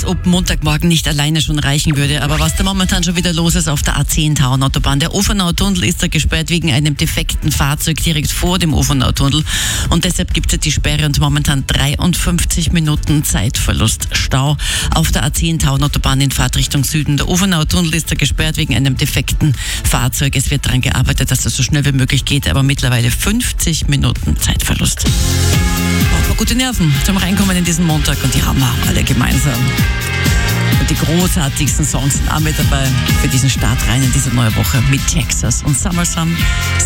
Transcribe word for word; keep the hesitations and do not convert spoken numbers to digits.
ob Montagmorgen nicht alleine schon reichen würde. Aber was da momentan schon wieder los ist auf der A zehn Tauernautobahn. Der Ofenautunnel ist da gesperrt wegen einem defekten Fahrzeug direkt vor dem Ofenautunnel. Und deshalb gibt es die Sperre und momentan dreiundfünfzig Minuten Zeitverlust. Stau auf der A zehn Tauernautobahn in Fahrtrichtung Süden. Der Ofenautunnel ist da gesperrt wegen einem defekten Fahrzeug. Es wird daran gearbeitet, dass das so schnell wie möglich geht, aber mittlerweile fünfzig Minuten Zeitverlust. Braucht man gute Nerven zum Reinkommen in diesen Montag und die haben wir alle gemeinsam. Und die großartigsten Songs sind auch mit dabei für diesen Start rein in diese neue Woche mit Texas und Summer Sun.